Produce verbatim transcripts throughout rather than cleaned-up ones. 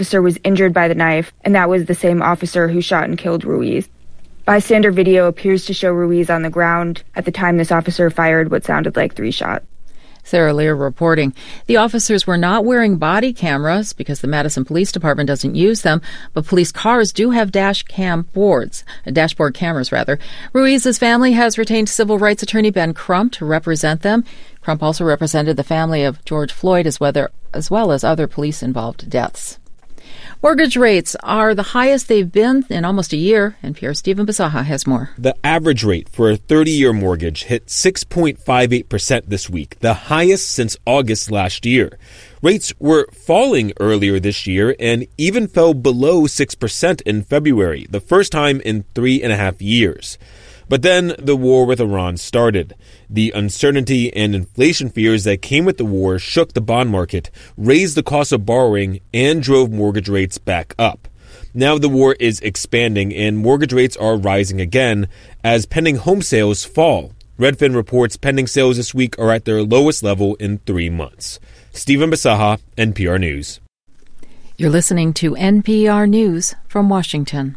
officer was injured by the knife, and that was the same officer who shot and killed Ruiz. Bystander video appears to show Ruiz on the ground at the time this officer fired what sounded like three shots. Sarah Lear reporting. The officers were not wearing body cameras because the Madison Police Department doesn't use them, but police cars do have dash cam boards, uh, dashboard cameras rather. Ruiz's family has retained civil rights attorney Ben Crump to represent them. Crump also represented the family of George Floyd as, whether, as well as other police-involved deaths. Mortgage rates are the highest they've been in almost a year, and N P R's Stephen Bisaha has more. The average rate for a thirty-year mortgage hit six point five eight percent this week, the highest since August last year. Rates were falling earlier this year and even fell below six percent in February, the first time in three and a half years. But then the war with Iran started. The uncertainty and inflation fears that came with the war shook the bond market, raised the cost of borrowing, and drove mortgage rates back up. Now the war is expanding and mortgage rates are rising again as pending home sales fall. Redfin reports pending sales this week are at their lowest level in three months. Stephen Bisaha, N P R News. You're listening to N P R News from Washington.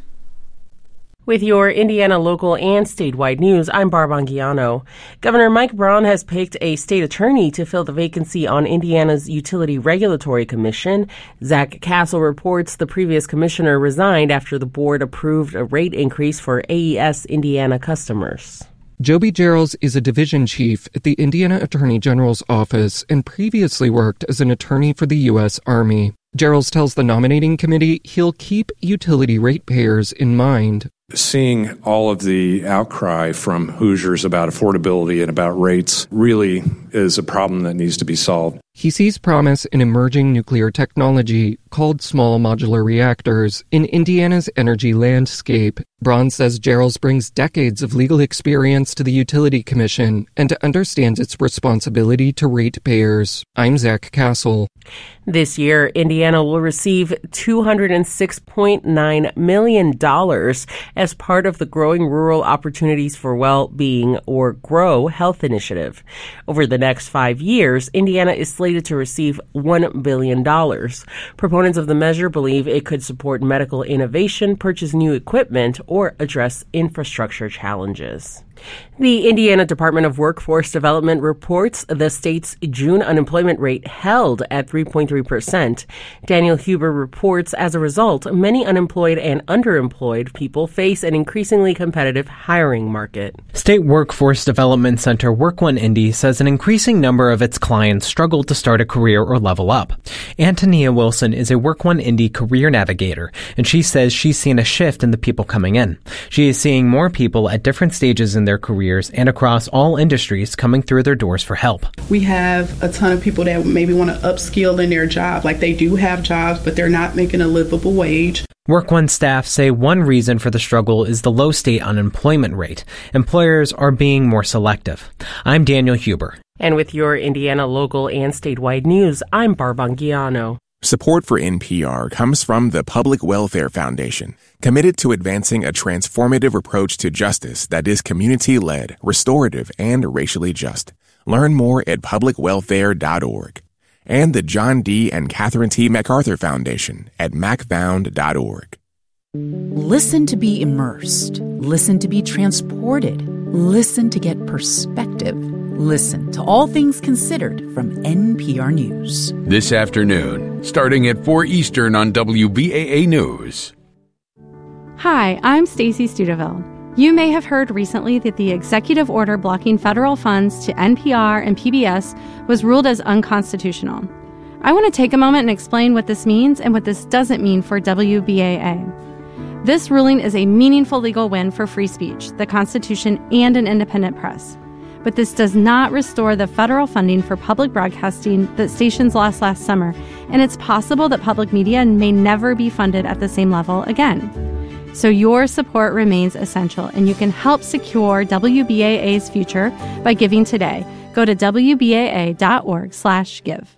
With your Indiana local and statewide news, I'm Barb Anguiano. Governor Mike Braun has picked a state attorney to fill the vacancy on Indiana's Utility Regulatory Commission. Zach Castle reports the previous commissioner resigned after the board approved a rate increase for A E S Indiana customers. Joby Gerals is a division chief at the Indiana Attorney General's office and previously worked as an attorney for the U S Army. Gerals tells the nominating committee he'll keep utility ratepayers in mind. Seeing all of the outcry from Hoosiers about affordability and about rates really is a problem that needs to be solved. He sees promise in emerging nuclear technology called small modular reactors in Indiana's energy landscape. Braun says Gerals brings decades of legal experience to the Utility Commission and understands its responsibility to ratepayers. I'm Zach Castle. This year, Indiana will receive two hundred six point nine million dollars as part of the Growing Rural Opportunities for Well-Being, or GROW, health initiative. Over the next five years, Indiana is slated to receive one billion dollars. Proponents of the measure believe it could support medical innovation, purchase new equipment, or address infrastructure challenges. The Indiana Department of Workforce Development reports the state's June unemployment rate held at three point three percent. Daniel Huber reports, as a result, many unemployed and underemployed people face an increasingly competitive hiring market. State Workforce Development Center WorkOne Indy says an increasing number of its clients struggle to start a career or level up. Antonia Wilson is a WorkOne Indy career navigator, and she says she's seen a shift in the people coming in. She is seeing more people at different stages in their careers and across all industries coming through their doors for help. We have a ton of people that maybe want to upskill in their job. Like, they do have jobs, but they're not making a livable wage. WorkOne staff say one reason for the struggle is the low state unemployment rate. Employers are being more selective. I'm Daniel Huber. And with your Indiana local and statewide news, I'm Barb Anguiano. Support for N P R comes from the Public Welfare Foundation, committed to advancing a transformative approach to justice that is community-led, restorative, and racially just. Learn more at public welfare dot org. And the John D. and Catherine T. MacArthur Foundation at mac found dot org. Listen to be immersed. Listen to be transported. Listen to get perspective. Listen to All Things Considered from N P R News. This afternoon, starting at four Eastern on W B A A News. Hi, I'm Stacey Studeville. You may have heard recently that the executive order blocking federal funds to N P R and P B S was ruled as unconstitutional. I want to take a moment and explain what this means and what this doesn't mean for W B A A. This ruling is a meaningful legal win for free speech, the Constitution, and an independent press. But this does not restore the federal funding for public broadcasting that stations lost last summer, and it's possible that public media may never be funded at the same level again. So your support remains essential, and you can help secure W B A A's future by giving today. Go to W B A A dot org slash give.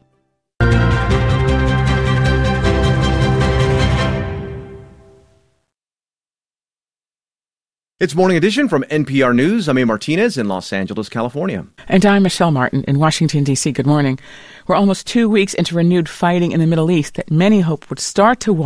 It's Morning Edition from N P R News. I'm A. Martinez in Los Angeles, California. And I'm Michelle Martin in Washington, D C. Good morning. We're almost two weeks into renewed fighting in the Middle East that many hope would start to